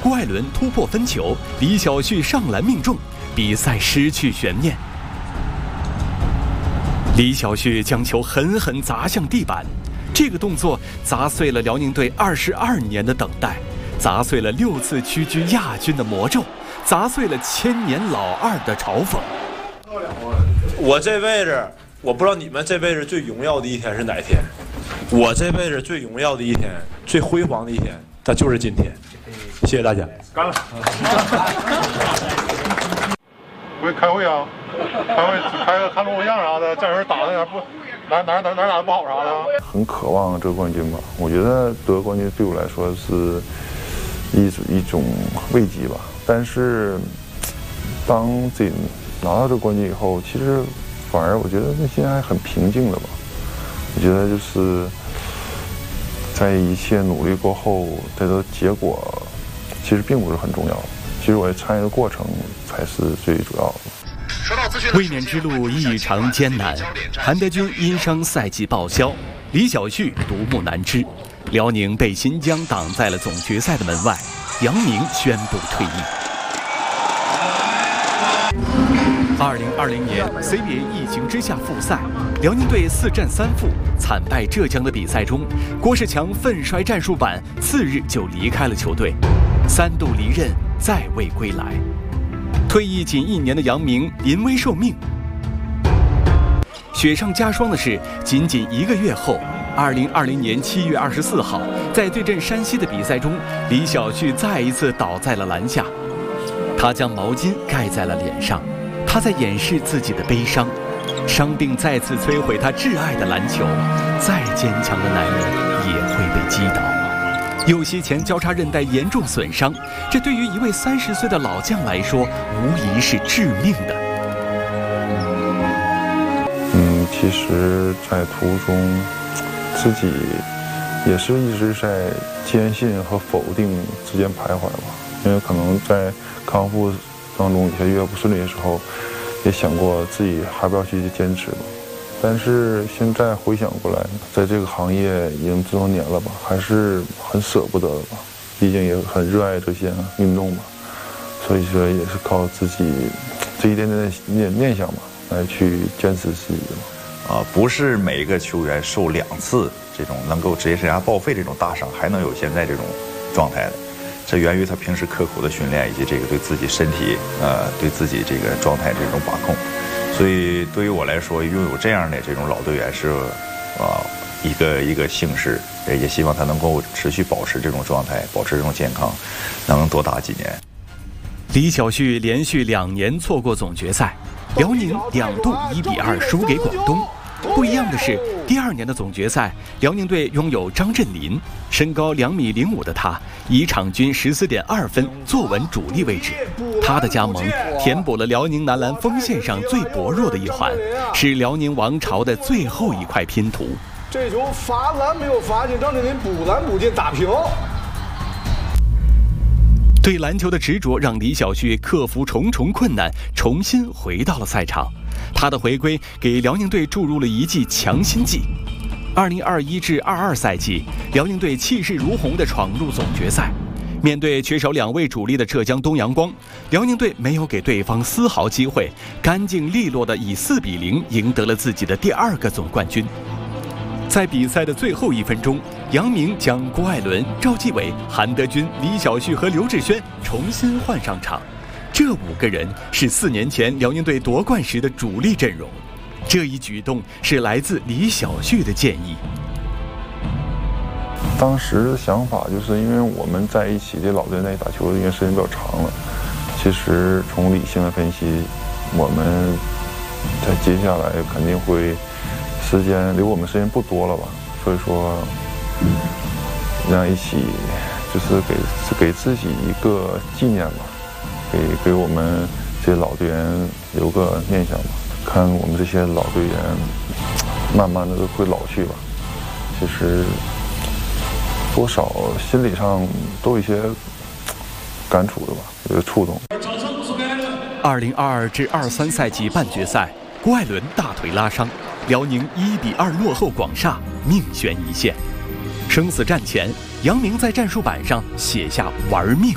郭艾伦突破分球，李晓旭上篮命中，比赛失去悬念。李晓旭将球狠狠砸向地板，这个动作砸碎了辽宁队22年的等待，砸碎了6次屈居亚军的魔咒，砸碎了千年老二的嘲讽。 我这辈子，我不知道你们这辈子最荣耀的一天是哪天，我这辈子最荣耀的一天，最辉煌的一天，那就是今天。谢谢大家， 干了。回开会啊，开个看录像啥的，这人打的哪打的不好啥的。 很渴望这个冠军吧，我觉得得冠军对我来说是一种慰藉吧。但是当这拿到这个冠军以后，其实反而我觉得内心还很平静的吧。我觉得就是在一切努力过后，这个结果其实并不是很重要的。其实我参与的过程才是最主要的。 卫冕之路异常艰难，韩德君因伤赛季报销，李晓旭独木难支，辽宁被新疆挡在了总决赛的门外，杨明宣布退役。2020年 CBA 疫情之下复赛，辽宁队4战3负，惨败浙江的比赛中，郭士强愤摔战术板，次日就离开了球队，3度离任，再未归来。退役仅1年的杨明临危受命。雪上加霜的是，仅1个月后，2020年7月24号，在对阵山西的比赛中，李晓旭再一次倒在了篮下，他将毛巾盖在了脸上，他在掩饰自己的悲伤。伤病再次摧毁他挚爱的篮球，再坚强的男人也会被击倒。右膝前交叉韧带严重损伤，这对于一位30岁的老将来说，无疑是致命的。 其实，在途中，自己也是一直在坚信和否定之间徘徊吧。因为可能在康复当中有些越不顺利的时候，也想过自己还不要去坚持吧。但是现在回想过来，在这个行业已经这么多年了吧，还是很舍不得的吧。毕竟也很热爱这些运动吧，所以说也是靠自己这一点点念想吧，来去坚持自己的。 不是每一个球员受2次这种能够职业生涯报废这种大伤，还能有现在这种状态的。这源于他平时刻苦的训练，以及这个对自己身体对自己这个状态这种把控。所以对于我来说，拥有这样的这种老队员是一个幸事，也希望他能够持续保持这种状态，保持这种健康，能多打几年。 李晓旭连续2年错过总决赛，辽宁2度1比2输给广东。不一样的是，第2年的总决赛，辽宁队拥有张镇麟，身高2.05米的他，以场均14.2分坐稳主力位置。他的加盟填补了辽宁男篮锋线上最薄弱的一环，是辽宁王朝的最后一块拼图。 这球罚篮没有罚进，张镇麟补篮补进，打平。 对篮球的执着让李晓旭克服重重困难，重新回到了赛场。他的回归给辽宁队注入了一剂强心剂。2021至22赛季，辽宁队气势如虹地闯入总决赛。面对缺少2位主力的浙江东阳光，辽宁队没有给对方丝毫机会，干净利落地以4比0赢得了自己的第2个总冠军。在比赛的最后1分钟，杨明将郭艾伦、赵继伟、韩德君、李晓旭和刘志轩重新换上场。这5个人是4年前辽宁队夺冠时的主力阵容。这一举动是来自李晓旭的建议。 当时的想法就是因为我们在一起这老队在一起打球的因为时间比较长了，其实从理性的分析，我们在接下来肯定会留我们时间不多了吧，所以说让一起就是给自己一个纪念吧，给我们这些老队员留个念想吧。看我们这些老队员慢慢的都会老去吧，其实多少心理上都有一些感触的吧，有些触动。 2022至23赛季半决赛，郭艾伦大腿拉伤，辽宁1比2落后广厦，命悬一线。生死战前，杨明在战术板上写下玩命。